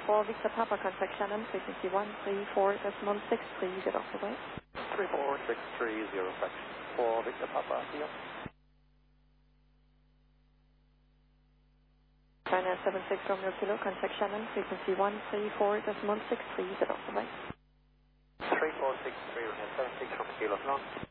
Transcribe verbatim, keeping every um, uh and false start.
for Victor Papa, contact Shannon, frequency one three four point six three, get off the way. three four six three zero, fraction for Victor Papa, here. China seven six Romeo Kilo, contact Shannon, frequency one three four point six three, get off the way. three four six three, seven six Romeo Kilo, long.